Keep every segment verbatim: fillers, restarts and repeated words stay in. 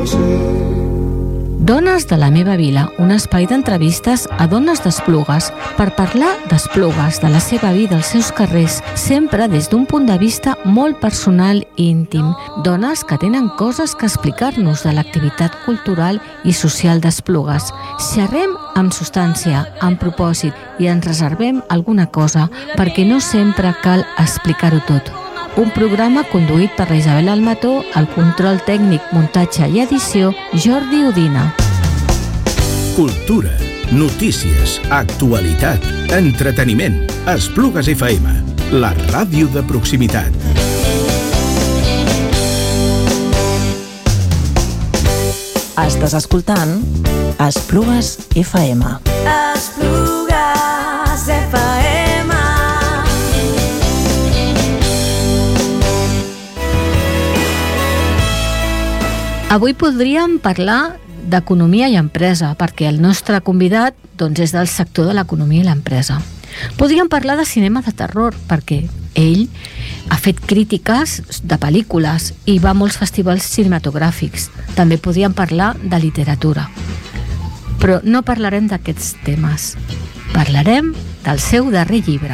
Dones de la meva vila, un espai d'entrevistes a dones d'Esplugues per parlar d'Esplugues, de la seva vida, els seus carrers, sempre des d'un punt de vista molt personal i íntim. Dones que tenen coses que explicar-nos de l'activitat cultural i social d'Esplugues. Xerrem amb substància, amb propòsit i ens reservem alguna cosa perquè no sempre cal explicar-ho tot. Un programa conduït per la Isabel Almató, el control tècnic, muntatge i edició, Jordi Udina. Cultura, notícies, actualitat, entreteniment. Esplugues F M, la ràdio de proximitat. Estàs escoltant Esplugues F M. Esplugues F M. Avui podríem parlar d'economia i empresa, perquè el nostre convidat doncs, és del sector de l'economia i l'empresa. Podríem parlar de cinema de terror, perquè ell ha fet crítiques de pel·lícules i va a molts festivals cinematogràfics. També podríem parlar de literatura. Però no parlarem d'aquests temes. Parlarem del seu darrer llibre.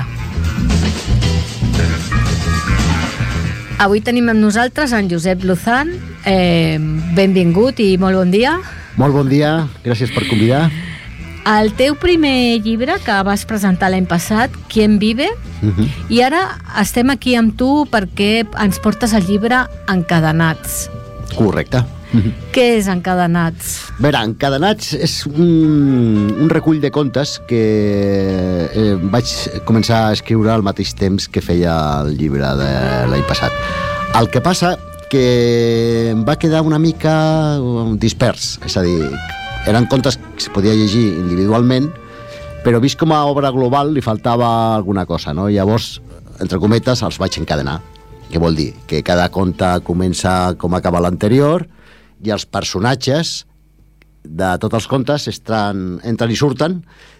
Avui tenim amb nosaltres en Josep Luzán. Eh, benvingut i molt bon dia. Molt bon dia, gràcies per convidar. El teu primer llibre que vas presentar l'any passat, Quien vive, uh-huh. I ara estem aquí amb tu perquè ens portes el llibre Encadenats. Correcte. Uh-huh. Què és Encadenats? A veure, Encadenats és un, un recull de contes que eh, vaig començar a escriure al mateix temps que feia el llibre de l'any passat. El que passa que em va quedar una mica dispers, és a dir, eren contes que es podia llegir individualment, però vist com a obra global li faltava alguna cosa, no? Llavors, entre cometes, els vaig encadenar. Què vol dir? Que cada conte comença com acaba l'anterior i els personatges de tots els contes estan, entren i surten,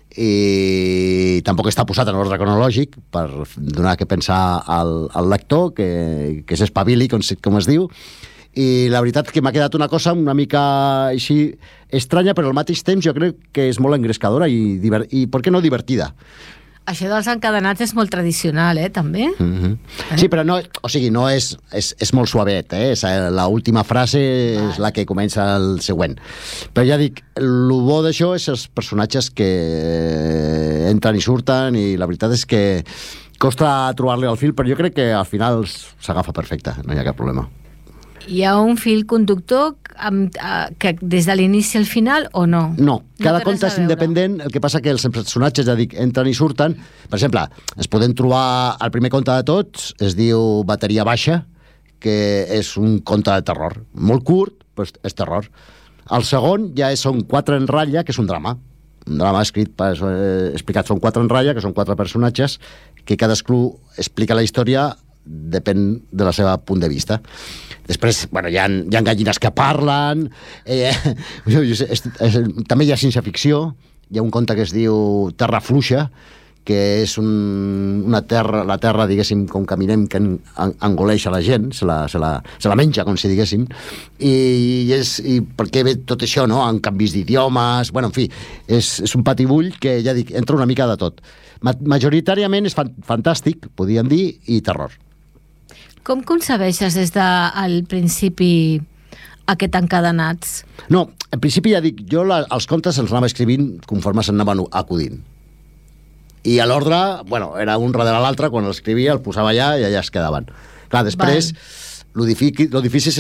i tampoc està posat en ordre cronològic per donar que pensar al, al lector que, que s'espavili, com, com es diu, i la veritat que m'ha quedat una cosa una mica així estranya, però al mateix temps jo crec que és molt engrescadora i, divert, i per què no divertida. Això dels encadenats és molt tradicional, eh, també? Mm-hmm. Eh? Sí, però no, o sigui, no és, és, és molt suavet, eh? L'última frase ah. és la que comença el següent. Però ja dic, el bo d'això és els personatges que entren i surten, i la veritat és que costa trobar-li el fil, però jo crec que al final s'agafa perfecte, no hi ha cap problema. Hi ha un fil conductor amb, uh, que des de l'inici al final o no? No, cada no conte és independent, el que passa que els personatges, ja dic, entren i surten. Per exemple, es poden trobar, el primer conte de tots es diu Bateria Baixa, que és un conte de terror, molt curt, però és terror. El segon ja són Quatre en ratlla, que és un drama, un drama escrit, per, eh, explicat, són Quatre en ratlla, que són quatre personatges, que cadascú explica la història, depèn de la seva punt de vista. Després, bueno, hi ha, hi ha gallines que parlen, eh, jo, jo sé, és, és, també hi ha ciència-ficció, hi ha un conte que es diu Terra Fluixa, que és un, una terra, la terra, diguéssim, com caminem, que en, en, engoleix a la gent, se la, se, la, se la menja, com si diguéssim, i, i, és, i per què ve tot això, no?, en canvis d'idiomes, bueno, en fi, és, és un patibull que, ja dic, entra una mica de tot. Ma, majoritàriament és fan, fantàstic, podríem dir, i terror. Com concebeixes des del principi aquest Encadenats? No, en principi ja dic, jo la, els contes els anava escrivint conforme s'anaven acudint. I a l'ordre, bueno, era un darrere l'altre, quan l'escrivia el posava allà i allà es quedaven. Clar, després, lo difícil, lo difícil